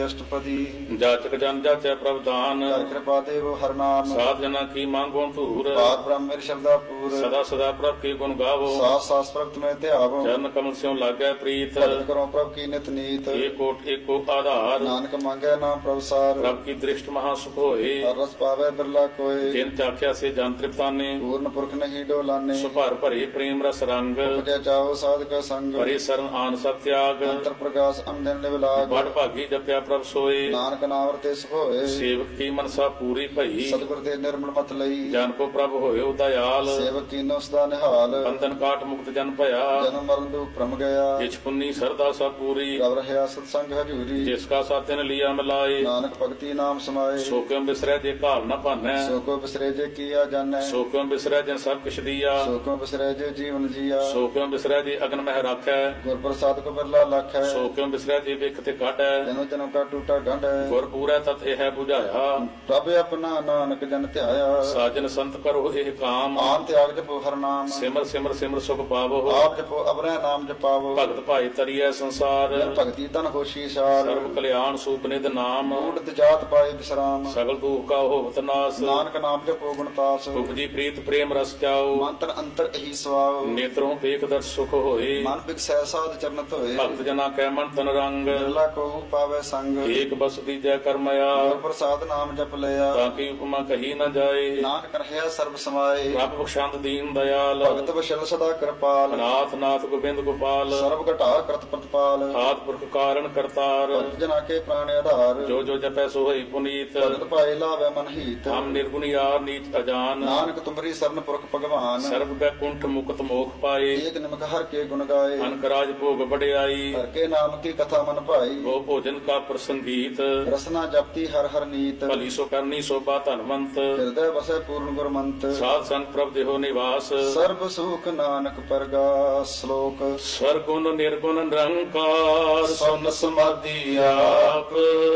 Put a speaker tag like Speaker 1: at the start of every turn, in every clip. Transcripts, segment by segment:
Speaker 1: ਅਸ਼ਟਪਦੀ।
Speaker 2: ਜਾਚਕ ਜਨ ਜਾਚੈ ਪ੍ਰਭ ਦਾਨ,
Speaker 1: ਕਰ ਕਿਰਪਾ ਦੇਵ ਹਰ ਨਾਮ।
Speaker 2: ਸਾਧ ਜਨਾ ਕੀ ਮੰਗੋ ਧੂਰ,
Speaker 1: ਬਾਤ ਬ੍ਰਹਮ ਮੇਰੀ ਸ਼ਬਦਾ ਪੂਰ।
Speaker 2: ਸਦਾ ਸਦਾ ਪ੍ਰਭ ਕੀ ਗੁਣ ਗਾਵੋ,
Speaker 1: ਸਾਸ ਸਾਸ ਪ੍ਰਭ ਤੁਮੇ ਧਿਆਵੋ।
Speaker 2: ਚਰਨ ਕਮਲ ਸਿਉ ਲਾਗੈ ਪ੍ਰੀਤ,
Speaker 1: ਭਗਤ ਕਰੋ ਪ੍ਰਭ ਕੀ ਨਿਤ ਨੀਤ।
Speaker 2: ਏਕੋਟ ਏਕੋ ਆਧਾਰ,
Speaker 1: ਨਾਨਕ ਮੰਗੈ ਨਾਮ ਪ੍ਰਭ ਸਾਰ।
Speaker 2: ਪ੍ਰਭ ਕੀ ਦ੍ਰਿਸ਼ਟ ਮਹਾ ਸੁਖ ਹੋਏ,
Speaker 1: ਹਰ ਰਸ ਪਾਵੈ ਬਿਰਲਾ ਕੋਇ।
Speaker 2: ਜਿਨ ਚਾਖਿਆ ਸੇ ਜਨ ਤ੍ਰਿਪਤਾਨੇ,
Speaker 1: ਪੂਰਨ ਪੁਰਖ ਨਹੀਂ ਡੋਲਾਨੇ।
Speaker 2: ਸੁ ਭਰ ਭਰੇ ਪ੍ਰੇਮ ਰਸ ਰੰਗ,
Speaker 1: ਉਪਜੈ ਚਾਓ ਸਾਧਕ ਸੰਗ।
Speaker 2: ਭਰੇ ਸਰਨ ਆਨ ਸਭ ਤਿਆਗ,
Speaker 1: ਅੰਤਰ ਪ੍ਰਕਾਸ਼ ਅੰਦਨ ਨਿਵਲਾਗ।
Speaker 2: ਬੜ ਭਾਗੀ ਜਪਿਆ ਪ੍ਰਭ ਸੋਏ,
Speaker 1: ਨਾਨਕ ਨਾਮ ਰਤੇ ਸੁਖ ਹੋਏ।
Speaker 2: ਸੇਵਕ ਕੀ ਮਨਸਾ ਪੂਰੀ ਭਈ,
Speaker 1: ਸਤਿਗੁਰ ਦੇ ਨਿਰਮਲ ਮਤ ਲਈ।
Speaker 2: ਜਨ ਕੋ ਪ੍ਰਭ ਹੋਇਓ ਦਇਆਲ,
Speaker 1: ਸੇਵਕ ਕੀਨੋ ਸਦਾ ਨਿਹਾਲ।
Speaker 2: ਬੰਧਨ ਕਾਟ ਮੁਕਤ ਜਨ ਭਇਆ,
Speaker 1: ਜਨਮ ਮਰਨ ਦੁਖ ਭ੍ਰਮ ਗਿਆ।
Speaker 2: ਕਿਛ ਪੁੰਨੀ ਸਰਦਾ ਸਭ ਪੂਰੀ,
Speaker 1: ਰਵ ਰਹਿਆ ਸਤ ਸੰਗ ਹਜੂਰੀ।
Speaker 2: ਜਿਸ ਕਾ ਸਾਥਿਨ ਲਿਆ ਮਿਲਾਏ,
Speaker 1: ਨਾਨਕ ਭਗਤੀ ਨਾਮ ਸਮਾਏ।
Speaker 2: ਸੋ ਕਿਉ ਬਿਸਰੈ ਜੇ ਘਾਲ ਨ ਭਾਨੈ,
Speaker 1: ਸੋ ਕੋ ਬਿਸਰੇ ਜੇ ਕੀਆ ਜਾਣੈ।
Speaker 2: ਸੋ ਕਿਉ ਬਿਸਰੈ ਜੇ ਸਭ ਕਿਛ ਦੀਆ,
Speaker 1: ਸੋ ਕੋ ਬਿਸਰੇ ਜੇ ਜੀਵਨ ਜੀਆ।
Speaker 2: ਸੋ ਕਿਉ ਬਿਸਰੈ ਜੇ ਅਗਨ ਮਹਿ ਰਾਖੈ,
Speaker 1: ਗੁਰ ਪ੍ਰਸਾਦ ਕੋ ਬਿਰਲਾ ਲਖੈ।
Speaker 2: ਸੋ ਕਿਉ ਬਿਸਰੈ ਜੇ ਵੇਖ ਤੇ ਕਾਟੈ,
Speaker 1: ਜਨੋ ਜਨਮ ਕਾ ਟੂਟਾ ਗੰਢੈ।
Speaker 2: ਗੁਰ ਪੂਰੈ ਤਤ ਇਹ 부ਝਾਇਆ,
Speaker 1: ਪ੍ਰਭ ਆਪਣਾ ਨਾਨਕ ਜਨ ਧਿਆਇਆ।
Speaker 2: ਸਾਜਨ ਸੰਤ ਕਰੋ ਇਹ ਕਾਮ,
Speaker 1: ਆਨ ਤਿਆਗ ਜਪੋ ਹਰ ਨਾਮ।
Speaker 2: ਸਿਮਰ ਸਿਮਰ ਸਿਮਰ ਸੁਖ ਪਾਵੋ,
Speaker 1: ਆਪ ਜਪੋ ਅਬਰੈ ਨਾਮ ਜਪਾਵੋ।
Speaker 2: ਭਗਤ ਭਾਈ ਤਰੀਐ ਸੰਸਾਰ,
Speaker 1: ਜਨ ਭਗਤੀ ਤਨ ਹੋਸ਼ੀ ਸਾਰ।
Speaker 2: ਸਰਬ ਕਲਿਆਣ ਸੂਪ ਨਿਧ ਨਾਮ,
Speaker 1: ਊਟਤ ਜਾਤ ਪਾਏ ਬਿਸਰਾਮ।
Speaker 2: ਸਗਲ ਦੁਖ ਕਾ ਹੋਵਤ ਨਾਸ,
Speaker 1: ਨਾਨਕ ਨਾਮ ਜਪੋ ਗੁਣ ਤਾਸ।
Speaker 2: ਉਪਜੀ ਪ੍ਰੀਤ ਪ੍ਰੇਮ ਰਸ ਚਾਓ,
Speaker 1: ਮੰਤਰ ਅੰਤਰ ਇਹੀ ਸਵਾਉ।
Speaker 2: ਨੇਤਰੋਂ ਵੇਖ ਦਰ ਸੁਖ ਹੋਏ,
Speaker 1: ਮਨ ਬਿਕਸੈ ਸਾਧ ਚਰਨ ਧੋਏ।
Speaker 2: ਭਗਤ ਜਨਾ ਕੈ ਮਨ ਤਨ ਰੰਗ,
Speaker 1: ਬਿਰਲਾ ਕੋ ਪਾਵੈ ਸੰਗ।
Speaker 2: ਏਕ ਬਸ ਦੀਜੈ ਕਰਮਇਆ,
Speaker 1: ਗੁਰ ਪ੍ਰਸਾਦ ਨਾਮ ਜਪ ਲਿਆ।
Speaker 2: ਤਾਂ ਕੀ ਉਪਮਾ ਕਹੀ ਨ ਜਾਏ,
Speaker 1: ਨਾਨਕ ਰਹਿਆ ਸਰਬ ਸਮਾਏ।
Speaker 2: ਪ੍ਰਭ ਬਖਸ਼ੰਦ ਦੀਨ ਦਇਆਲ,
Speaker 1: ਭਗਤ ਵਸ਼ਲ ਸਦਾ ਕਿਰਪਾਲ।
Speaker 2: ਨਾਥ ਨਾਥ ਗੋਬਿੰਦ ਗੋਪਾਲ,
Speaker 1: ਸਰਬ ਘਟਾ ਕਰਤ ਪ੍ਰਤਪਾਲ।
Speaker 2: ਆਦਿ ਪੁਰਖ ਕਾਰਨ ਕਰਤਾਰ,
Speaker 1: ਭਗਤ ਜਨਾ ਕੇ ਪ੍ਰਾਣ ਆਧਾਰ।
Speaker 2: ਜੋ ਜੋ ਜਪੈ ਸੋ ਹੋਈ ਪੁਨੀਤ,
Speaker 1: ਭਗਤ ਭਾਏ ਲਾਵੈ ਮਨ ਹੀਤ।
Speaker 2: ਹਮ ਨਿਰਗੁਣ ਯਾਰ ਨੀਚ ਅਜਾਨ,
Speaker 1: ਨਾਨਕ ਤੁਮਰੀ ਸਰਨ ਪੁਰਖ ਭਗਵਾਨ।
Speaker 2: ਸਰਬ ਕੈ ਕੁੰਠ ਮੁਕਤ ਮੋਖ ਪਾਏ,
Speaker 1: ਏਕ ਨਿਮਕ ਹਰ ਕੇ ਗੁਣ ਗਾਏ।
Speaker 2: ਅਨਕ ਰਾਜ ਭੋਗ ਬੜਿਆਈ,
Speaker 1: ਹਰ ਕੇ ਨਾਮ ਕੀ ਕਥਾ ਮਨ ਭਾਈ।
Speaker 2: ਗੋ ਭੋਜਨ ਕਾ ਪ੍ਰਸੰਗੀਤ,
Speaker 1: ਰਸਨਾ ਜਪਤੀ ਹਰ ਹਰ ਨੀਤ।
Speaker 2: ਭਲੀ ਸੋ ਕਰਨੀ ਸੋਭਾ ਧਨਵੰਤ,
Speaker 1: ਹਿਰਦੈ ਵਸੈ ਪੂਰਨ ਗੁਰਮੰਤ।
Speaker 2: ਸਾਧ ਸੰਗ ਪ੍ਰਭ ਦੇਹੋ ਨਿਵਾਸ,
Speaker 1: ਸਰਬ ਸੁਖ ਨਾਨਕ ਪਰਗਾਸ। ਸ਼ਲੋਕ।
Speaker 2: ਸਰਗੁਣ ਨਿਰਗੁਣ ਨਿਰੰਕਾਰ, ਸੁਨ ਸਮਾਧੀ ਆਪ,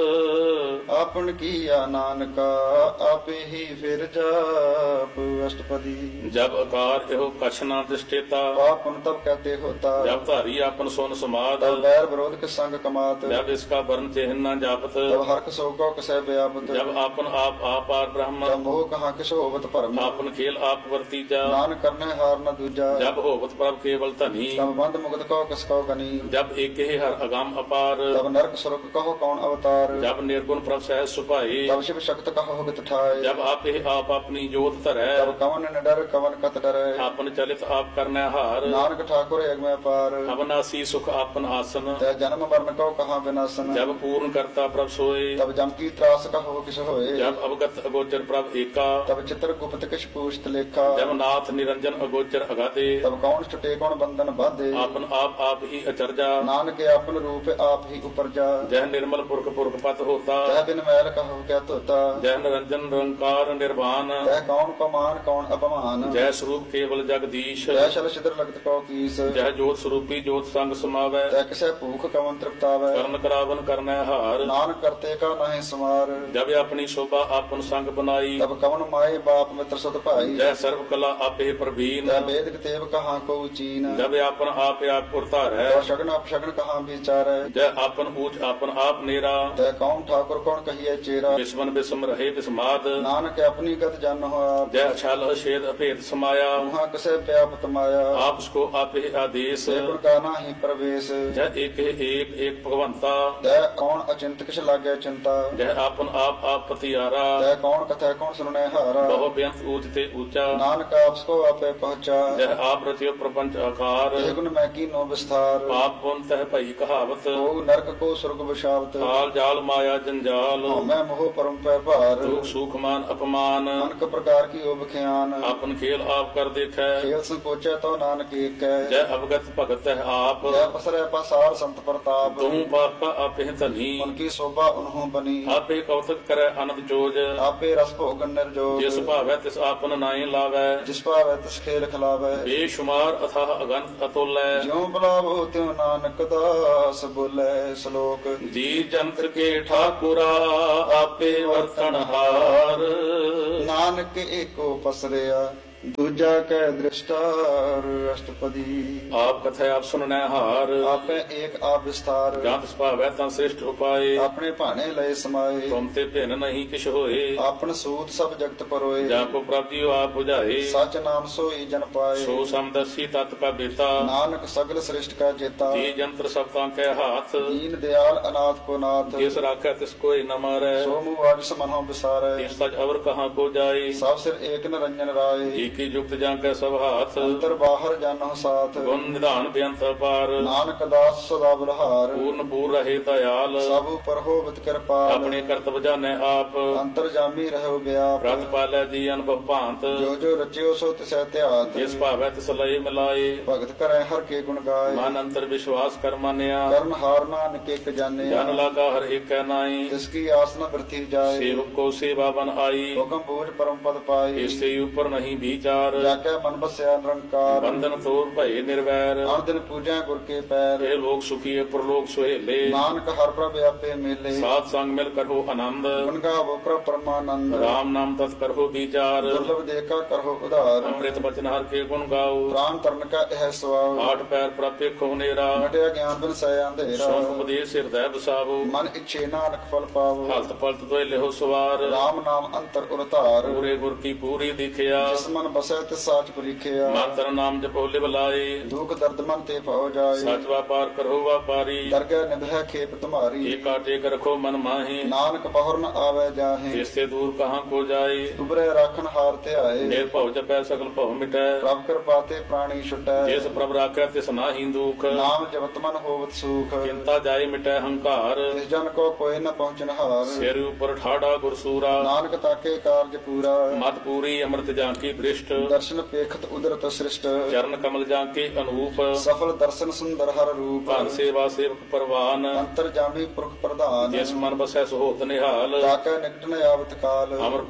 Speaker 1: ਆਪਨ ਕੀਆ ਨਾਨਕਾ ਆਪੇ ਹੀ ਫਿਰ ਜਾਪ। ਅਸ਼ਟਪਦੀ।
Speaker 2: ਜਬ ਆਕਾਰ ਇਹੋ ਕਛ ਨਾ ਦਿਸ਼ਟੇਤਾ,
Speaker 1: ਪਾਪ ਪੁਨ ਤਬ ਕਹਤੇ ਹੋਤਾ।
Speaker 2: ਜਬ ਧਾਰੀ ਆਪਨ ਸੁਨ ਸਮਾਦ,
Speaker 1: ਤਬ ਵੈਰ ਵਿਰੋਧ ਕੇ ਸੰਗ ਕਮਾਤ।
Speaker 2: ਜਬ ਇਸਕਾ ਵਰਨ ਚਿਹਨ ਨਾ ਜਾਪਤ,
Speaker 1: ਤਬ ਹਰਖ ਸੋ ਕੋ ਕਸੈ ਵਿਆਪਤ।
Speaker 2: ਜਬ ਆਪਨ ਆਪ ਆਪਾਰ ਬ੍ਰਹਮ,
Speaker 1: ਤਬ ਮੋਹ ਕਹਾ ਕਿਛ ਹੋਵਤ ਭਰਮ।
Speaker 2: ਆਪਨ ਖੇਲ ਆਪ ਵਰਤੀਜਾ,
Speaker 1: ਨਾਨਕ ਕਰਨੇ ਹਾਰ ਨ ਦੂਜਾ।
Speaker 2: ਜਬ ਹੋਵਤ ਪ੍ਰਭ ਕੇਵਲ ਧਨੀ,
Speaker 1: ਤਬ ਬੰਧ ਮੁਕਤ ਕੋ ਕਿਸ ਕੋ ਗਨੀ।
Speaker 2: ਜਬ ਏਕੇ ਹਰ ਅਗੰਮ ਅਪਾਰ,
Speaker 1: ਤਬ ਨਰਕ ਸੁਰਗ ਕਹੋ ਕੌਣ ਅਵਤਾਰ।
Speaker 2: ਜਬ ਨਿਰਗੁਣ ਪ੍ਰਭ ਸਹਿਜ ਸੁਭਾਏ,
Speaker 1: ਤਬ ਸ਼ਿਵ ਸ਼ਕਤ ਕਹੋ ਹਿਤ ਠਾਏ।
Speaker 2: ਜਬ ਆਪੇ ਆਪ ਆਪਣੀ ਜੋਤ ਧਰੈ,
Speaker 1: ਤਬ ਕਵਨ ਨ ਡਰ ਕਵਨ ਕਤ ਡਰੈ।
Speaker 2: ਆਪਨ ਚਲਿਤ ਆਪ ਕਰਨੈ ਹਾਰ,
Speaker 1: ਨਾਨਕ ਠਾਕੁਰ ਅਗਮੈ ਪਾਰ।
Speaker 2: ਅਬਨਾਸੀ ਸੁਖ ਆਪਨ ਆਸਨ,
Speaker 1: ਤੈ ਜਨਮ ਮਰਨ ਕੋ ਕਹਾ ਵਿਨਾਸਨ।
Speaker 2: ਜਬ ਪੂਰਨ ਕਰਤਾ ਪ੍ਰਭ ਸੋਏ,
Speaker 1: ਤਬ ਜਮ ਕੀ ਤਰਾਸ ਕਹੋ ਕਿਛ ਹੋਏ।
Speaker 2: ਜਬ ਅਵਗਤ ਅਗੋਚਰ ਪ੍ਰਭ ਏਕਾ,
Speaker 1: ਤਬ ਚਿਤਰ ਗੁਪਤ ਕਿਛ ਪੂਛਤ ਲੇਖਾ।
Speaker 2: ਜਬ ਨਾਥ ਨਿਰੰਜਨ ਅਗੋਚਰ ਅਗਾਦੇ,
Speaker 1: ਤਬ ਕੌਣ ਛੁਟੇ ਕੌਣ ਬੰਧਨ ਬਾਧੇ।
Speaker 2: ਆਪਨ ਆਪ ਆਪ ਹੀ ਅਚਰਜਾ,
Speaker 1: ਨਾਨਕ ਆਪਨ ਰੂਪ ਆਪ ਹੀ ਉਪਰਜਾ।
Speaker 2: ਜਹ ਨਿਰਮਲ ਪੁਰਖ ਪੁਰਖ ਪਤ ਹੋਤਾ,
Speaker 1: ਤੈ ਬਿਨ ਮੈਲ ਕਹੋ ਕਿਆ ਧੋਤਾ।
Speaker 2: ਜਹ ਨਿਰੰਜਨ ਨਿਰੰਕਾਰ ਨਿਰਵਾਨ,
Speaker 1: ਤੈ ਕੌਣ ਕਮਾਨ ਕੌਣ ਅਪਮਾਨ।
Speaker 2: ਜਹ ਸਰੂਪ ਕੇਵਲ ਜਗਦੀਸ਼,
Speaker 1: ਤੈ ਸ਼ਲ ਛਿਦਰ ਲਗਤ ਕੋ ਕੀਸ।
Speaker 2: ਜਹ ਜੋਤ ਸਰੂਪੀ ਜੋਤ ਸੰਗ ਸਮਾਵੈ,
Speaker 1: ਤੈ ਕਿਸੈ ਭੂਖ ਕਵਨ ਤ੍ਰਿਪਤਾਵੈ।
Speaker 2: ਕਰਨ ਕਰਾਵਨ ਕਰਨੈ ਹਾਰ,
Speaker 1: ਨਾਨਕ ਕਰਤੇ ਕਾ ਨਾਹਿ ਸਮਾਰ।
Speaker 2: ਜਬ ਆਪਣੀ ਸ਼ੋਭਾ ਆਪਨ ਸੰਗ ਬਨਾਈ,
Speaker 1: ਤਬ ਕਵਨ ਮਾਏ ਬਾਪ ਮਿੱਤਰ ਸਤ ਭਾਈ।
Speaker 2: ਜਹ ਸਰਬ ਕਲਾ ਆਪੇ ਪ੍ਰਵੀਨ,
Speaker 1: ਤੈ ਬੇਦ ਕਿਤੇਬ ਕਹਾ ਕੋ ਚੀਨ।
Speaker 2: ਜਬ ਆਪਨ ਆਪ ਆਪ ਪੁਰਤਾਰੈ,
Speaker 1: ਤੈ ਸ਼ਗਨ ਅਪਸ਼ਗਨ ਕਹਾ ਵਿਚਾਰੈ।
Speaker 2: ਜਹ ਆਪਨ ਊਚ ਆਪਨ ਆਪ ਨੇਰਾ,
Speaker 1: ਤੈ ਕੌਣ ਠਾਕੁਰ ਕੌਣ ਕਹੀਐ ਚੇਰਾ।
Speaker 2: ਵਿਸਮਨ ਵਿਸਮ ਰਹੇ ਵਿਸਮਾਦ,
Speaker 1: ਨਾਨਕ ਆਪਣੀ ਗਤ ਜਨ ਹੋ ਆਪ।
Speaker 2: ਜਹ ਛਲ ਛੇਦ ਅਭੇਦ ਸਮਾਇਆ,
Speaker 1: ਉਹਾਂ ਕਿਸੈ ਪਿਆਪਤ ਮਾਇਆ।
Speaker 2: ਆਪ ਸਕੋ ਆਪੇ ਆਦੇਸ,
Speaker 1: ਸੇ ਗੁਣ ਕਾ ਨਾਹੀ ਪ੍ਰਵੇਸ਼।
Speaker 2: ਜਹ ਏਕ ਏਕ ਭਗਵੰਤਾ,
Speaker 1: ਤੈ ਕੌਣ ਅਚਿੰਤ ਕਿਛ ਲਾਗੈ ਚਿੰਤਾ।
Speaker 2: ਜਹ ਆਪਨ ਆਪ ਪਤਿਆਰਾ,
Speaker 1: ਤੈ ਕੌਣ ਕਥੈ ਕੌਣ ਸੁਣੈ ਹਾਰਾ।
Speaker 2: ਬਹੁ ਬੇਅੰਤ ਊਚ ਤੇ ਊਚਾ,
Speaker 1: ਨਾਨਕ ਆਪ ਸਕੋ ਆਪੇ ਪਹੁੰਚਾ।
Speaker 2: ਜਹ ਆਪ ਰਚਿਓ ਪ੍ਰਪੰਚ ਆਕਾਰ,
Speaker 1: ਇਹ ਗੁਣ ਮੈਂ ਕੀਨੋ ਵਿਸਥਾਰ।
Speaker 2: ਪਾਪ ਪੁੰਨ ਤਹਿ ਭਈ ਕਹਾਵਤ,
Speaker 1: ਕੋ ਨਰਕ ਕੋ ਸੁਰਗ ਵਿਸ਼ਾਵਤ।
Speaker 2: ਕਾਲ ਜਾਲ ਮਾਇਆ ਜੰਜਾਲ,
Speaker 1: ਮੈਂ ਮੋਹ ਪਰਮ ਪੈ ਭਾਰ।
Speaker 2: ਦੁਖ ਸੁਖ ਮਾਨ ਅਪਮਾਨ,
Speaker 1: ਅਨਕ ਪ੍ਰਕਾਰ ਕੀ ਓਬ ਖਿਆਨ।
Speaker 2: ਆਪਨ ਖੇਲ ਆਪ ਕਰ ਦੇਖੈ,
Speaker 1: ਖੇਲ ਸੰਕੋਚੈ ਤੋ ਨਾਨਕ ਏਕੈ।
Speaker 2: ਜੈ ਅਵਗਤ ਭਗਤ ਹੈ ਆਪ,
Speaker 1: ਜੈ ਪਸਰੈ ਪਸਾਰ ਸੰਤ ਪ੍ਰਤਾਪ।
Speaker 2: ਤੂੰ ਪਾਪਾ ਆਪੇ ਧਨੀ,
Speaker 1: ਉਨਕੀ ਸੋਭਾ ਉਨਹੂ ਬਨੀ।
Speaker 2: ਆਪੇ ਕੌਤਕ ਕਰੈ ਅਨੰਦ ਜੋਜ,
Speaker 1: ਆਪੇ ਰਸ ਭੋਗਨ ਨਿਰਜੋਗ।
Speaker 2: ਜਿਸ ਭਾਵੈ ਤਿਸ ਆਪਨ ਨਾਏ ਲਾਵੈ,
Speaker 1: ਜਿਸ ਭਾਵੈ ਤਿਸ ਖੇਲ ਖਿਲਾਵੈ।
Speaker 2: ਬੇਸ਼ੁਮਾਰ ਅਥਾਹ ਅਗੰਤ ਅਤੁਲੈ,
Speaker 1: ਜਿਉ ਬੁਲਾਵੋ ਤਿਉ ਨਾਨਕ ਦਾਸ ਬੋਲੇ। ਸ਼ਲੋਕ।
Speaker 2: ਜੀ ਜੰਤ ਕੇ ਠਾਕੁਰਾ ਆਪੇ ਵਰਤਨ ਹਾਰ,
Speaker 1: ਨਾਨਕ ਏਕੋ ਪਸਰਿਆ ਦੂਜਾ ਦੂਜਾ ਕੈ ਦ੍ਰਿਸ਼ਟਾਰ ਅਸ਼ਟਪਦੀ
Speaker 2: ਆਪ ਕਥੈ ਆਪ ਸੁਨਨੈ ਹਾਰ
Speaker 1: ਆਪੇ ਏਕ ਆਪ ਵਿਸਤਾਰ
Speaker 2: ਜਾਂ ਤਿਸ ਭਾਵੈ ਤਾਂ ਸ੍ਰਿਸ਼ਟ ਉਪਾਏ
Speaker 1: ਆਪਣੇ ਭਾਣੇ ਲਏ ਸਮਾਏ
Speaker 2: ਤੁਮ ਤੇ ਭਿੰਨ ਨਹੀਂ ਕਿਛ ਹੋਏ
Speaker 1: ਆਪਨ ਸੂਤ ਸਭ ਜਗਤ ਪਰੋਏ
Speaker 2: ਜਾਂ ਕੋ ਪ੍ਰਾਪਤਿ ਆਪ 부ਝਾਏ
Speaker 1: ਸਚ ਨਾਮ ਸੋਈ ਜਨ ਪਾਏ
Speaker 2: ਸੋ ਸਮਦਸੀ ਤਤ ਕਾ ਬੇਤਾ
Speaker 1: ਨਾਨਕ ਸਗਲ ਸ੍ਰਿਸ਼ਟ ਕਾ ਜੇਤਾ
Speaker 2: ਜੀ ਜੰਤਰ ਸਭ ਤਾਂ ਕੈ ਹਾਥ
Speaker 1: ਦੀਨ ਦਿਆਲ ਅਨਾਥ ਕੋ ਨਾਥ
Speaker 2: ਜਿਸ ਰਾਖੈ ਤਿਸ ਕੋਈ ਨ ਮਾਰੈ
Speaker 1: ਸੋ ਮੂਆਜ ਸਮਨਹੁ ਵਿਸਾਰੈ
Speaker 2: ਤਿਸ ਸਚ ਅਵਰ ਕਹਾਂ ਕੋ ਜਾਏ
Speaker 1: ਸਭ ਸਿਰ ਏਕ ਨਿਰੰਜਨ ਰਾਏ
Speaker 2: ਜੀ ਕੀ ਜੁਗਤ ਜਾਂ ਕੈ ਸਭ ਹਾਥ
Speaker 1: ਅੰਤਰ ਬਾਹਰ ਜਾਨਹੁ ਸਾਥ
Speaker 2: ਗੁਣ ਨਿਧਾਨ ਬੇਅੰਤ ਪਾਰ
Speaker 1: ਨਾਨਕ ਦਾਸ ਸਦਾ ਬਲਹਾਰ
Speaker 2: ਪੂਰਨ ਪੂਰ ਰਹੇ ਦਇਆਲ
Speaker 1: ਸਭ ਉਪਰ ਹੋਵਤ ਕਿਰਪਾਲ
Speaker 2: ਆਪਣੇ ਕਰਤਵ ਜਾਣੈ ਆਪ
Speaker 1: ਅੰਤਰ ਜਾਮੀ ਰਹੋ ਵਿਆਪ
Speaker 2: ਪ੍ਰਤ ਪਾਲੈ ਜੀ ਅਨਭਵ ਭਾਂਤ
Speaker 1: ਜੋ ਜੋ ਰਚਿਓ ਸੋ ਤਿਸੈ ਧਿਆਤ
Speaker 2: ਜਿਸ ਭਾਵੈ ਤਿਸ ਲਏ ਮਿਲਾਏ
Speaker 1: ਭਗਤ ਕਰੈ ਹਰ ਕੇ ਗੁਣ ਗਾਏ
Speaker 2: ਮਨ ਅੰਤਰ ਵਿਸ਼ਵਾਸ ਕਰ ਮਾਨਿਆ
Speaker 1: ਕਰਨ ਹਾਰ ਨਾਨਕ ਇਕ ਜਾਣਿਆ
Speaker 2: ਜਨ ਲਾਗਾ ਹਰ ਏਕੈ ਨਾਈ
Speaker 1: ਤਿਸ ਕੀ ਆਸ ਨ ਬਿਰਥੀ ਜਾਏ
Speaker 2: ਸੇਵਕ ਕੋ ਸੇਵਾ ਬਨ ਆਈ
Speaker 1: ਹੁਕਮ ਬੋਝ ਪਰਮ ਪਦ ਪਾਏ
Speaker 2: ਇਸੇ ਉਪਰ ਨਹੀਂ ਵਿਚਾਰ
Speaker 1: ਜਾ ਕੇ ਮਨ ਬਸਿਆ ਨਿਰੰਕਾਰ
Speaker 2: ਬੰਧਨ ਤੋੜ ਭਏ ਨਿਰਵੈਰ
Speaker 1: ਅਨ ਦਿਨ ਪੂਜਾ ਗੁਰ ਕੇ ਪੈਰ
Speaker 2: ਇਹ ਲੋਕ ਸੁਖੀਏ ਪ੍ਰਲੋਕ ਸੁਹੇਲੇ
Speaker 1: ਨਾਨਕ ਹਰ ਪ੍ਰਭ ਆਪੇ ਮੇਲੇ
Speaker 2: ਸਾਧ ਸੰਗ ਮਿਲ ਕਰੋ ਆਨੰਦ
Speaker 1: ਗੁਣ ਗਾਵੋ ਪ੍ਰਭ ਪਰਮਾਨੰਦ
Speaker 2: ਰਾਮ ਨਾਮ ਤਤ ਕਰੋ ਵਿਚਾਰ
Speaker 1: ਦੁਰਲਭ ਦੇਖਾ ਕਰੋ ਉਧਾਰ
Speaker 2: ਅੰਮ੍ਰਿਤ ਬਚਨ ਹਰ ਕੇ ਗੁਣ ਗਾਓ
Speaker 1: ਪ੍ਰਾਨ ਤਰਨ ਕਾ ਇਹ ਸਵਾਉ
Speaker 2: ਆਠ ਪੈਰ ਪ੍ਰਪੇ ਖੋਨੇਰਾ
Speaker 1: ਮਟਿਆ ਗਿਆਨ ਬਿਨ ਸੈ ਅੰਧੇਰਾ
Speaker 2: ਸੋਨ ਉਪਦੇਸ਼ ਹਿਰਦੈ ਬਸਾਵੋ
Speaker 1: ਮਨ ਇੱਛੇ ਨਾਨਕ ਫਲ ਪਾਵੋ
Speaker 2: ਹਲਤ ਪਲਤ ਦੋਇ ਲਿਹੋ ਸਵਾਰ
Speaker 1: ਰਾਮ ਨਾਮ ਅੰਤਰ ਉਰਤਾਰ
Speaker 2: ਪੂਰੇ ਗੁਰ ਕੀ ਪੂਰੀ ਦਿਖਿਆ
Speaker 1: ਜਿਸ ਮਨ ਬਸੈ ਤਿਸ ਸਾਚ ਪਰਿਖਿਆ
Speaker 2: ਮੰਤਰ ਨਾਮ ਜਪੋ ਲਿਵ ਲਾਏ
Speaker 1: ਦੁਖ ਦਰਦ ਮਨ ਤੇ ਭਉ ਜਾਏ
Speaker 2: ਸਚ ਵਾਪਾਰ ਕਰੋ ਵਾਪਾਰੀ
Speaker 1: ਦਰਗਹਿ ਨਿਭੈ ਖੇਪ ਤੁਮਾਰੀ
Speaker 2: ਏਕਾ ਟੇਕ ਰਖੋ ਮਨ ਮਾਹੀ
Speaker 1: ਨਾਨਕ ਪਹੁਰ ਨ ਆਵੈ ਜਾਹੇ
Speaker 2: ਜਿਸ ਤੇ ਦੂਰ ਕਹਾਂ ਕੋ ਜਾਏ
Speaker 1: ਉਬਰੇ ਰਾਖਨ ਹਾਰ ਧਿਆਏ
Speaker 2: ਨਿਰ ਭਉ ਜਪੈ ਸਗਲ ਭਉ ਮਿਟੈ
Speaker 1: ਪ੍ਰਭ ਕਿਰਪਾ ਤੇ ਪ੍ਰਾਣੀ ਛੁਟੈ
Speaker 2: ਜਿਸ ਪ੍ਰਭ ਰਾਖੈ ਤਿਸ ਨਾਹੀ ਦੁਖ
Speaker 1: ਨਾਮ ਜਪਤ ਮਨ ਹੋਵਤ ਸੁਖ
Speaker 2: ਚਿੰਤਾ ਜਾਏ ਮਿਟੈ ਹੰਕਾਰ
Speaker 1: ਇਸ ਜਨ ਕੋ ਕੋਈ ਨ ਪਹੁੰਚਨ ਹਾਰ
Speaker 2: ਸਿਰ ਉਪਰ ਠਾੜਾ ਗੁਰਸੂਰਾ
Speaker 1: ਨਾਨਕ ਤਾਕੇ ਕਾਰਜ ਪੂਰਾ
Speaker 2: ਮਤ ਪੂਰੀ ਅੰਮ੍ਰਿਤ ਜਾਂ ਕੀ ਬ੍ਰਿਸ਼ਟ
Speaker 1: ਦਰਸ਼ਨ ਪੇਖਤ ਉਦਰਤ ਸ੍ਰਿਸ਼ਟ
Speaker 2: ਚਰਨ ਕਮਲ ਜਾਂ ਕੇ ਅਨੂਪ
Speaker 1: ਸਫਲ ਦਰਸ਼ਨ ਸੁੰਦਰ ਹਰ ਰੂਪ
Speaker 2: ਧਨ ਸੇਵਾ ਸੇਵਕ ਪਰਵਾਨ
Speaker 1: ਅੰਤਰ ਜਾਮੀ ਪੁਰਖ ਪ੍ਰਧਾਨ
Speaker 2: ਜਿਸ ਮਨ ਬਸੈ ਸੁਹੋਤ ਨਿਹਾਲ
Speaker 1: ਤਾਕੈ ਨਿਕਟ ਨ ਆਵਤ ਕਾਲ
Speaker 2: ਅਮਰ